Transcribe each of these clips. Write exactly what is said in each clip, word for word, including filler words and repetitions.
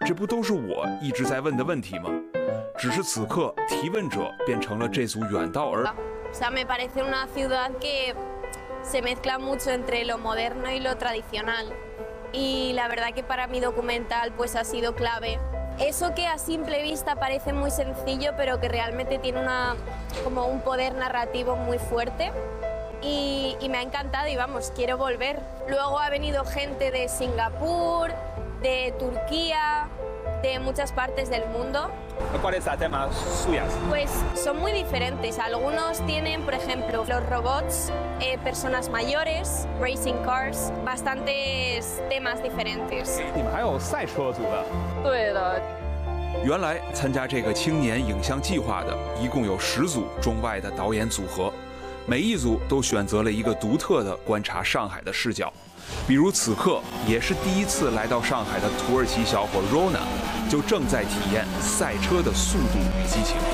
这不都是我一直在问的问题吗？只是此刻提问者变成了这组远道而。 O sea, me parece una ciudad que se mezcla mucho entre lo moderno y lo tradicional. Y la verdad que para mi documental pues ha sido clave. Eso que a simple vista parece muy sencillo, pero que realmente tiene una, como un poder narrativo muy fuerte. Y, y me ha encantado y vamos, quiero volver. Luego ha venido gente de Singapur, de Turquía, de muchas partes del mundo. ¿Cuáles son temas suyas? Pues son muy diferentes. Algunos tienen, por ejemplo, los robots, eh, personas mayores, racing cars, bastantes temas diferentes. 你们还有赛车组的？ 对的。 原来参加这个青年影像计划的一共有十组中外的导演组合，每一组都选择了一个独特的观察上海的视角。比如此刻也是第一次来到上海的土耳其小伙 Rona， 就正在体验赛车的速度与激情。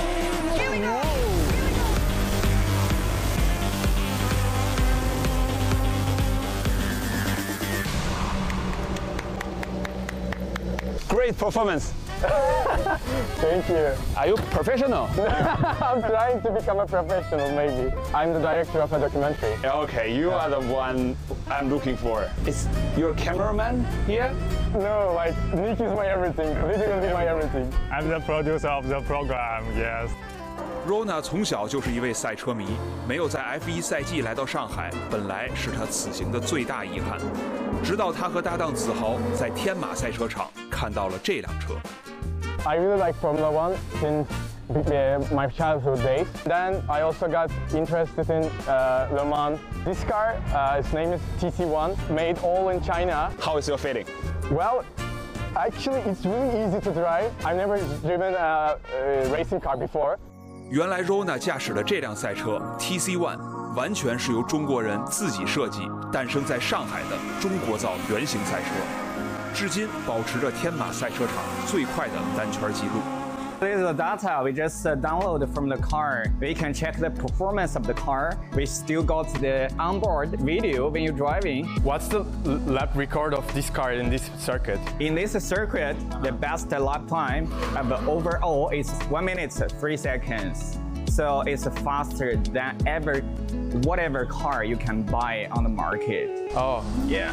Great performance. Thank you. Are you professional? I'm trying to become a professional, maybe. I'm the director of a documentary. Okay, you are the one I'm looking for. Is your cameraman here? No, like, Nick is my everything, literally my everything. I'm the producer of the program, yes. Rona 从小就是一位赛车迷，没有在 F 一 赛季来到上海，本来是他此行的最大遗憾。直到他和搭档子豪在天马赛车场看到了这辆车。 I really like Formula One since my childhood days. Then I also got interested in uh, Le Mans. This car, uh, its name is T C one, made all in China. How is your feeling? Well, actually, it's really easy to drive. I've never driven a, a racing car before. 原来 Rona 驾驶的这辆赛车 T C one 完全是由中国人自己设计、诞生在上海的中国造原型赛车，至今保持着天马赛车场最快的单圈记录。 This is the data we just uh, download from the car. We can check the performance of the car. We still got the onboard video when you're driving. What's the lap record of this car in this circuit? In this circuit, the best lap time of the overall is one minute three seconds. So it's faster than ever, whatever car you can buy on the market. Oh, yeah.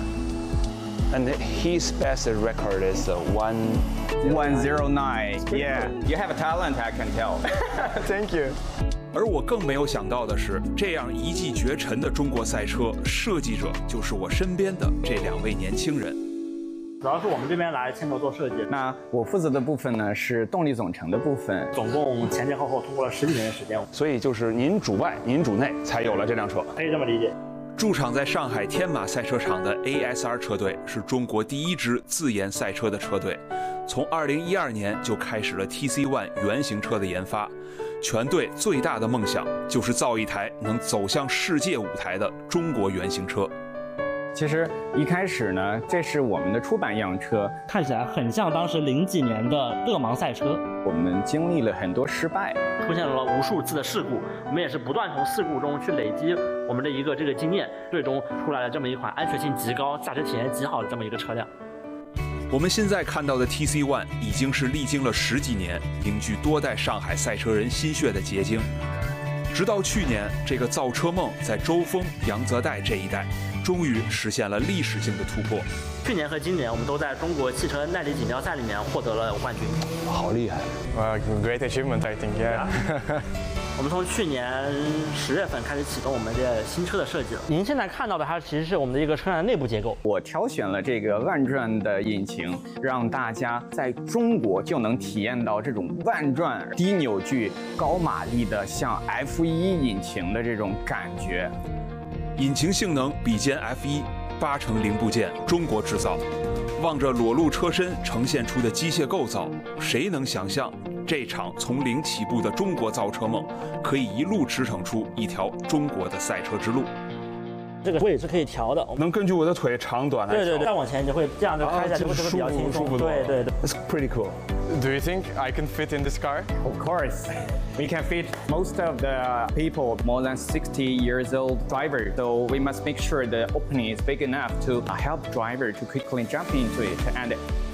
And his best record is uh, one. one oh nine. Yeah, you have a talent, I can tell. Thank you. 而我更没有想到的是，这样一骑绝尘的中国赛车设计者就是我身边的这两位年轻人。 主要是我们这边来牵头做设计。 那我负责的部分呢是动力总成的部分， 总共前前后后通过了十几年的时间。 所以就是您主外，您主内，才有了这辆车。 可以这么理解。 驻场在上海天马赛车场的 A S R 车队是中国第一支自研赛车的车队，从二零一二年就开始了 T C one 原型车的研发。全队最大的梦想就是造一台能走向世界舞台的中国原型车。 其实一开始呢，这是我们的出版样车， 看起来很像当时零几年的勒芒赛车。 我们经历了很多失败， 出现了无数次的事故，我们也是不断从事故中去累积我们的一个这个经验，最终出来了这么一款安全性极高、驾驶体验极好的这么一个车辆。 我们现在看到的 T C one 已经是历经了十几年，凝聚多代上海赛车人心血的结晶。直到去年，这个造车梦在周峰、杨泽岱这一代终于实现了历史性的突破。 去年和今年，我们都在中国汽车耐力锦标赛里面获得了冠军。 好厉害！ Well, great achievement, I think. Yeah. 我们从去年十月份开始启动我们的新车的设计了。您现在看到的，它其实是我们的一个车辆的内部结构。 我挑选了这个万转的引擎，让大家在中国就能体验到这种万转、低扭矩、高马力的像 F 一 引擎的这种感觉。 引擎性能比肩 F 一，八成零部件中国制造。望着裸露车身呈现出的机械构造，谁能想象这场从零起步的中国造车梦，可以一路驰骋出一条中国的赛车之路？ 这个位置是可以调的， 能根据我的腿长短来调。 对对对，再往前就会这样就开下去会比较轻松。对对对 ，It's pretty cool. Do you think I can fit in this car? Of course. We can fit most of the people more than sixty years old driver, so we must make sure the opening is big enough to help driver to quickly jump into it. And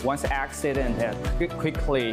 once accident, uh, quickly